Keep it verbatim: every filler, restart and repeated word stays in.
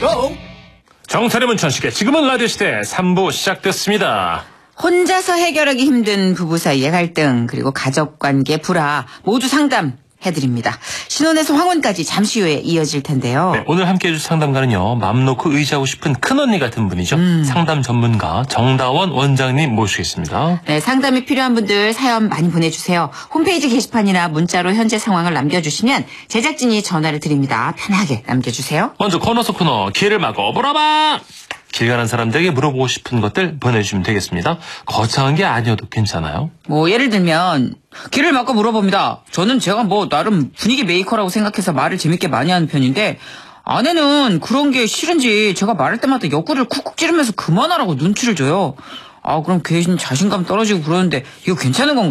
고! 정찰의 문천식의 지금은 라디오 시대 삼 부 시작됐습니다. 혼자서 해결하기 힘든 부부 사이의 갈등 그리고 가족관계 불화 모두 상담해드립니다. 신혼에서 황혼까지 잠시 후에 이어질 텐데요. 네, 오늘 함께해 줄 상담가는요. 맘 놓고 의지하고 싶은 큰언니 같은 분이죠. 음. 상담 전문가 정다원 원장님 모시겠습니다. 네, 상담이 필요한 분들 사연 많이 보내주세요. 홈페이지 게시판이나 문자로 현재 상황을 남겨주시면 제작진이 전화를 드립니다. 편하게 남겨주세요. 먼저 코너 속 코너 길을 막어 물어봐. 길 가는 사람들에게 물어보고 싶은 것들 보내주시면 되겠습니다. 거창한 게 아니어도 괜찮아요. 뭐 예를 들면 길을 막고 물어봅니다. 저는 제가 뭐 나름 분위기 메이커라고 생각해서 말을 재밌게 많이 하는 편인데 아내는 그런 게 싫은지 제가 말할 때마다 옆구리를 쿡쿡 찌르면서 그만하라고 눈치를 줘요. 아 그럼 괜히 자신감 떨어지고 그러는데 이거 괜찮은 건가요?